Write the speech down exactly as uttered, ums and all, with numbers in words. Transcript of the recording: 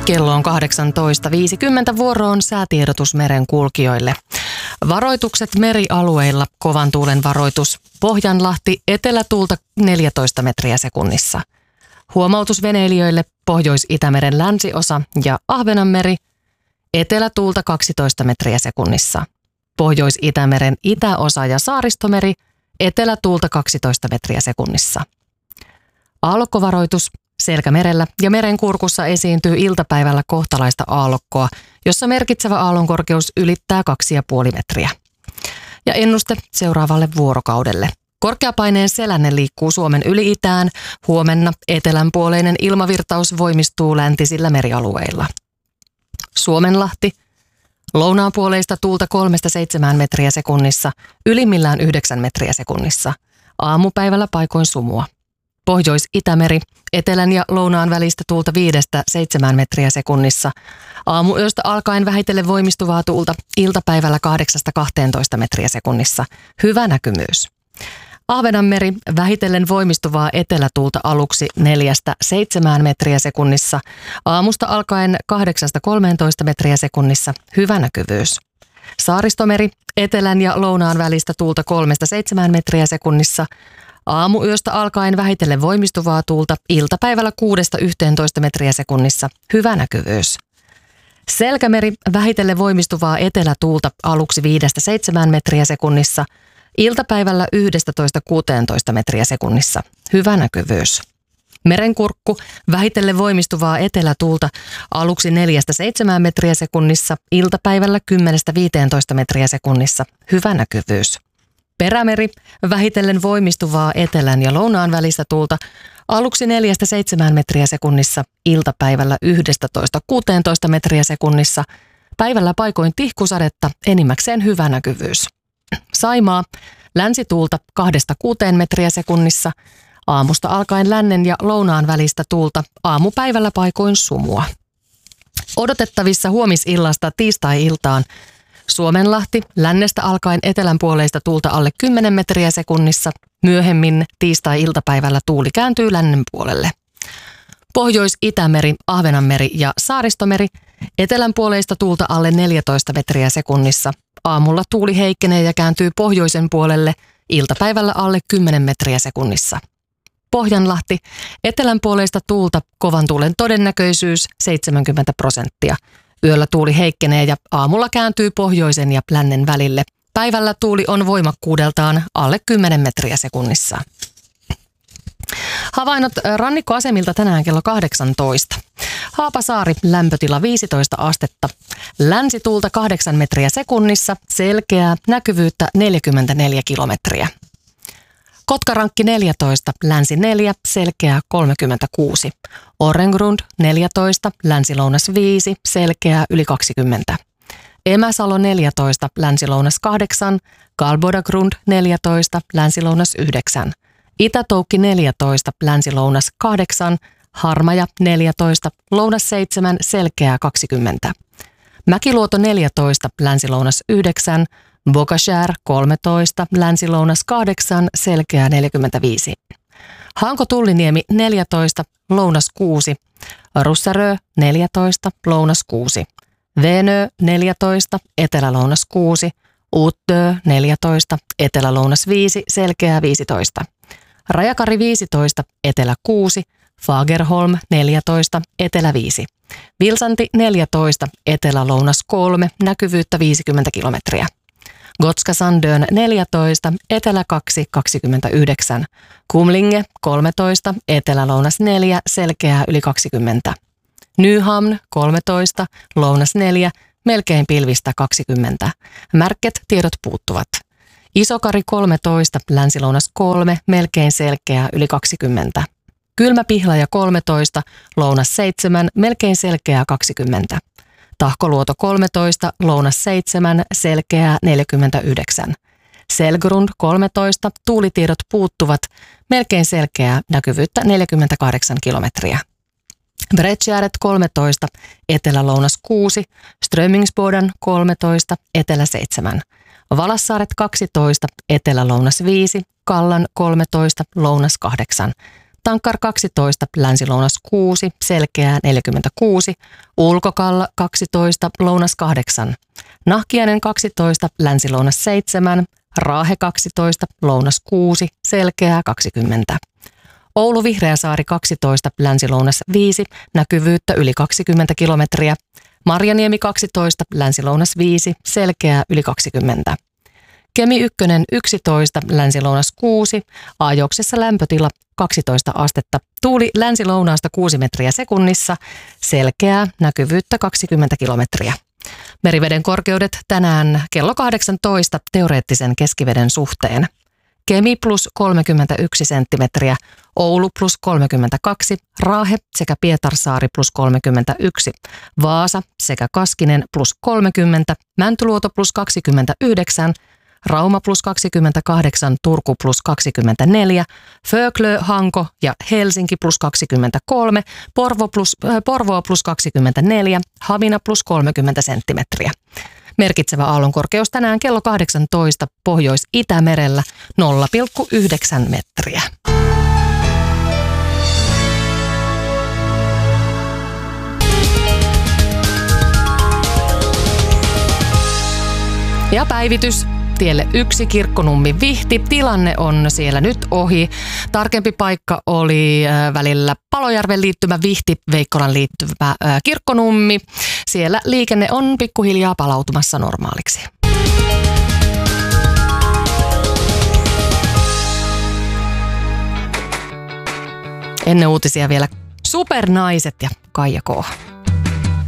Kello on kahdeksantoista viisikymmentä, vuoro on säätiedotus merenkulkijoille. Varoitukset merialueilla, kovan tuulen varoitus, Pohjanlahti, etelätuulta neljätoista metriä sekunnissa. Huomautus veneilijöille, Pohjois-Itämeren länsiosa ja Ahvenanmeri, etelätuulta kaksitoista metriä sekunnissa. Pohjois-Itämeren itäosa ja Saaristomeri, etelätuulta kaksitoista metriä sekunnissa. Aallokkovaroitus, Selkämerellä ja merenkurkussa esiintyy iltapäivällä kohtalaista aallokkoa, jossa merkitsevä aallonkorkeus ylittää kaksi pilkku viisi metriä. Ja ennuste seuraavalle vuorokaudelle. Korkeapaineen selänne liikkuu Suomen yli-itään. Huomenna etelänpuoleinen ilmavirtaus voimistuu läntisillä merialueilla. Suomenlahti. Lounaanpuoleista tuulta kolmesta seitsemään metriä sekunnissa, ylimmillään yhdeksän metriä sekunnissa. Aamupäivällä paikoin sumua. Pohjois-Itämeri, etelän ja lounaan välistä tuulta viidestä seitsemään metriä sekunnissa. Aamuyöstä alkaen vähitellen voimistuvaa tuulta, iltapäivällä kahdeksasta kahteentoista metriä sekunnissa. Hyvä näkymyys. Ahvenanmeri, vähitellen voimistuvaa etelätuulta aluksi neljästä seitsemään metriä sekunnissa. Aamusta alkaen kahdeksasta kolmeentoista metriä sekunnissa. Hyvä näkyvyys. Saaristomeri, etelän ja lounaan välistä tuulta kolmesta seitsemään metriä sekunnissa. Aamuyöstä alkaen vähitellen voimistuvaa tuulta, iltapäivällä kuudesta yhteentoista metriä sekunnissa. Hyvä näkyvyys. Selkämeri, vähitellen voimistuvaa etelätuulta aluksi viidestä seitsemään metriä sekunnissa. Iltapäivällä yhdestätoista kuuteentoista metriä sekunnissa. Hyvä näkyvyys. Merenkurkku, vähitellen voimistuvaa etelätuulta aluksi neljästä seitsemään metriä sekunnissa. Iltapäivällä kymmenestä viiteentoista metriä sekunnissa. Hyvä näkyvyys. Perämeri, vähitellen voimistuvaa etelän ja lounaan välistä tuulta aluksi neljästä seitsemään metriä sekunnissa, iltapäivällä yhdestätoista kuuteentoista metriä sekunnissa, päivällä paikoin tihkusadetta, enimmäkseen hyvä näkyvyys. Saimaa, länsituulta kahdesta kuuteen metriä sekunnissa, aamusta alkaen lännen ja lounaan välistä tuulta, aamupäivällä paikoin sumua. Odotettavissa huomisillasta tiistai-iltaan Suomenlahti, lännestä alkaen etelänpuoleista tuulta alle kymmenen metriä sekunnissa. Myöhemmin tiistai-iltapäivällä tuuli kääntyy lännen puolelle. Pohjois-Itämeri, Ahvenanmeri ja Saaristomeri, etelänpuoleista tuulta alle neljätoista metriä sekunnissa. Aamulla tuuli heikkenee ja kääntyy pohjoisen puolelle, iltapäivällä alle kymmenen metriä sekunnissa. Pohjanlahti, etelänpuoleista tuulta, kovan tuulen todennäköisyys seitsemänkymmentä prosenttia. Yöllä tuuli heikkenee ja aamulla kääntyy pohjoisen ja lännen välille. Päivällä tuuli on voimakkuudeltaan alle kymmenen metriä sekunnissa. Havainnot rannikkoasemilta tänään kello kahdeksantoista. Haapasaari, lämpötila viisitoista astetta. Länsituulta kahdeksan metriä sekunnissa, selkeää, näkyvyyttä neljäkymmentäneljä kilometriä. Kotkarankki neljätoista, länsi neljä, selkeää kolmekymmentäkuusi. Orrengrund neljätoista, länsi-lounas viisi, selkeää yli kaksikymmentä. Emäsalo neljätoista, länsi-lounas kahdeksan, Galbodagrund neljätoista, länsi-lounas yhdeksän. Itätoukki neljätoista, länsi-lounas kahdeksan, Harmaja neljätoista, lounas seitsemän, selkeää kaksikymmentä. Mäkiluoto neljätoista, länsi-lounas yhdeksän, Bokashär kolmetoista, länsi-lounas kahdeksan, selkeää neljäkymmentäviisi. Hanko-Tulliniemi neljätoista, lounas kuusi, Russarö neljätoista, lounas kuusi, Venö neljätoista, etelä-lounas kuusi, Uttö neljätoista, etelä-lounas viisi, selkeää viisitoista. Rajakari viisitoista, etelä kuusi, Fagerholm neljätoista, etelä viisi. Vilsanti neljätoista, etelä-lounas kolme, näkyvyyttä viisikymmentä kilometriä. Gotska Sandön neljätoista, etelä kaksi, kaksikymmentäyhdeksän. Kumlinge kolmetoista, etelä-lounas neljä, selkeää yli kaksikymmentä. Nyhamn kolmetoista, lounas neljä, melkein pilvistä kaksikymmentä. Märket tiedot puuttuvat. Isokari kolmetoista, länsi-lounas kolme, melkein selkeää yli kaksikymmentä. Kylmäpihlaja kolmetoista, lounas seitsemän, melkein selkeää kaksikymmentä. Tahkoluoto kolmetoista, lounas seitsemän, selkeää neljäkymmentäyhdeksän. Selgrund kolmetoista, tuulitiedot puuttuvat, melkein selkeää, näkyvyyttä neljäkymmentäkahdeksan kilometriä. Bredtjäret kolmetoista, etelä-lounas kuusi, Strömingsboden kolmetoista, etelä seitsemän. Valassaaret kaksitoista, etelä-lounas viisi, Kallan kolmetoista, lounas kahdeksan. Tankkar kaksitoista, Länsi-Lounas kuusi, Selkeää neljäkymmentäkuusi, Ulkokalla kaksitoista, Lounas kahdeksan, Nahkiainen kaksitoista, Länsi-Lounas seitsemän, Raahe kaksitoista, Lounas kuusi, Selkeää kaksikymmentä. Oulu Vihreäsaari kaksitoista, Länsi-Lounas viisi, näkyvyyttä yli kaksikymmentä kilometriä. Marjaniemi kaksitoista, Länsi-Lounas viisi, Selkeää yli kaksikymmentä. Kemi ykkönen yksitoista, Länsi-Lounas kuusi, Aajoksessa lämpötila kaksitoista astetta, tuuli länsi-lounaasta kuusi metriä sekunnissa, Selkeää, näkyvyyttä kaksikymmentä kilometriä. Meriveden korkeudet tänään kello kahdeksantoista teoreettisen keskiveden suhteen. Kemi plus kolmekymmentäyksi senttimetriä, Oulu plus kolmekymmentäkaksi, Raahe sekä Pietarsaari plus kolmekymmentäyksi, Vaasa sekä Kaskinen plus kolmekymmentä, Mäntyluoto plus kaksikymmentäyhdeksän, Rauma plus kaksikymmentäkahdeksan, Turku plus kaksikymmentäneljä, Föglö, Hanko ja Helsinki plus kaksikymmentäkolme, Porvo plus, äh, Porvoa plus kaksikymmentäneljä, Hamina plus kolmekymmentä senttimetriä. Merkitsevä aallonkorkeus tänään kello kahdeksantoista Pohjois-Itämerellä nolla pilkku yhdeksän metriä. Ja päivitys. Tielle yksi Kirkkonummi Vihti. Tilanne on siellä nyt ohi. Tarkempi paikka oli välillä Palojärven liittymä Vihti, Veikkolan liittymä Kirkkonummi. Siellä liikenne on pikkuhiljaa palautumassa normaaliksi. Ennen uutisia vielä Supernaiset ja Kaija K.